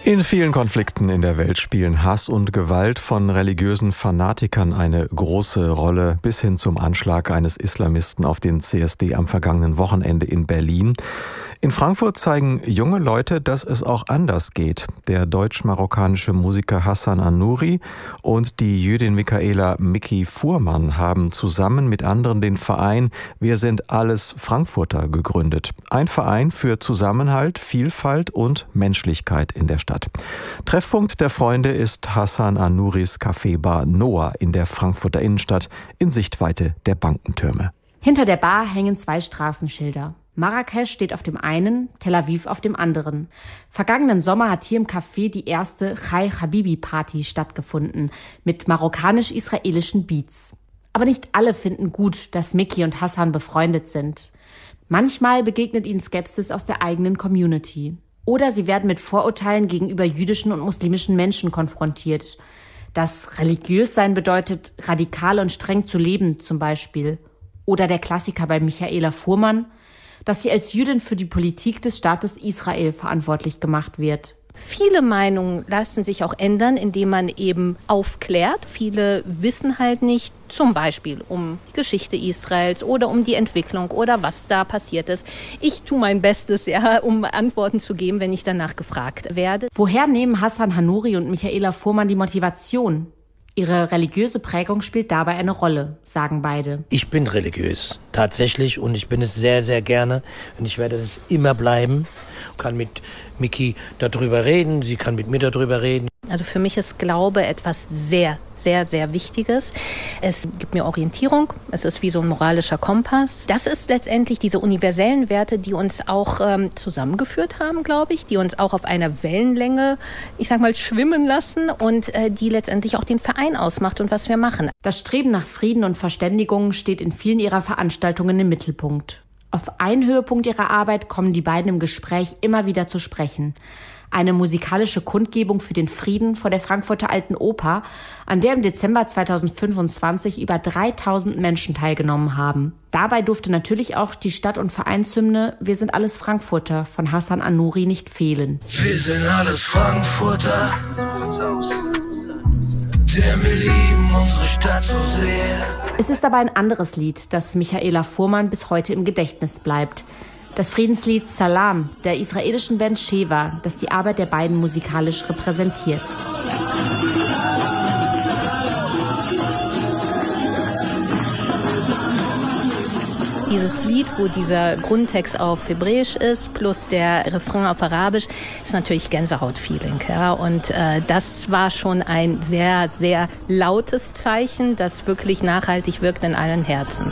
In vielen Konflikten in der Welt spielen Hass und Gewalt von religiösen Fanatikern eine große Rolle, bis hin zum Anschlag eines Islamisten auf den CSD am vergangenen Wochenende in Berlin. In Frankfurt zeigen junge Leute, dass es auch anders geht. Der deutsch-marokkanische Musiker Hassan Anouri und die Jüdin Michaela Miki Fuhrmann haben zusammen mit anderen den Verein Wir sind alles Frankfurter gegründet. Ein Verein für Zusammenhalt, Vielfalt und Menschlichkeit in der Stadt. Treffpunkt der Freunde ist Hassan Anouris Café Bar Noah in der Frankfurter Innenstadt in Sichtweite der Bankentürme. Hinter der Bar hängen 2 Straßenschilder. Marrakesch steht auf dem einen, Tel Aviv auf dem anderen. Vergangenen Sommer hat hier im Café die erste Chai Habibi Party stattgefunden mit marokkanisch-israelischen Beats. Aber nicht alle finden gut, dass Miki und Hassan befreundet sind. Manchmal begegnet ihnen Skepsis aus der eigenen Community. Oder sie werden mit Vorurteilen gegenüber jüdischen und muslimischen Menschen konfrontiert. Dass religiös sein bedeutet, radikal und streng zu leben zum Beispiel. Oder der Klassiker bei Michaela Fuhrmann, dass sie als Jüdin für die Politik des Staates Israel verantwortlich gemacht wird. Viele Meinungen lassen sich auch ändern, indem man eben aufklärt. Viele wissen halt nicht, zum Beispiel um die Geschichte Israels oder um die Entwicklung oder was da passiert ist. Ich tue mein Bestes, um Antworten zu geben, wenn ich danach gefragt werde. Woher nehmen Hassan Anouri und Michaela Fuhrmann die Motivation? Ihre religiöse Prägung spielt dabei eine Rolle, sagen beide. Ich bin religiös, tatsächlich, und ich bin es sehr, sehr gerne. Und ich werde es immer bleiben. Ich kann mit Miki darüber reden, sie kann mit mir darüber reden. Also für mich ist Glaube etwas sehr, sehr, sehr Wichtiges. Es gibt mir Orientierung, es ist wie so ein moralischer Kompass. Das ist letztendlich diese universellen Werte, die uns auch zusammengeführt haben, glaube ich, die uns auch auf einer Wellenlänge, schwimmen lassen und die letztendlich auch den Verein ausmacht und was wir machen. Das Streben nach Frieden und Verständigung steht in vielen ihrer Veranstaltungen im Mittelpunkt. Auf einen Höhepunkt ihrer Arbeit kommen die beiden im Gespräch immer wieder zu sprechen. Eine musikalische Kundgebung für den Frieden vor der Frankfurter Alten Oper, an der im Dezember 2025 über 3000 Menschen teilgenommen haben. Dabei durfte natürlich auch die Stadt- und Vereinshymne Wir sind alles Frankfurter von Hassan Anouri nicht fehlen. Wir sind alles Frankfurter, denn wir lieben unsere Stadt so sehr. Es ist aber ein anderes Lied, das Michaela Fuhrmann bis heute im Gedächtnis bleibt. Das Friedenslied Salam der israelischen Band Sheva, das die Arbeit der beiden musikalisch repräsentiert. Dieses Lied, wo dieser Grundtext auf Hebräisch ist, plus der Refrain auf Arabisch, ist natürlich Gänsehaut-Feeling. Ja? Und das war schon ein sehr, sehr lautes Zeichen, das wirklich nachhaltig wirkt in allen Herzen.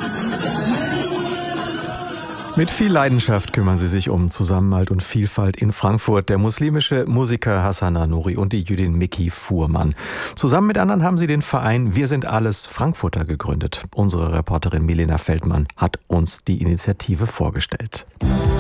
Mit viel Leidenschaft kümmern sie sich um Zusammenhalt und Vielfalt in Frankfurt. Der muslimische Musiker Hassan Anouri und die Jüdin Miki Fuhrmann. Zusammen mit anderen haben sie den Verein Wir sind alles Frankfurter gegründet. Unsere Reporterin Milena Feldmann hat uns die Initiative vorgestellt.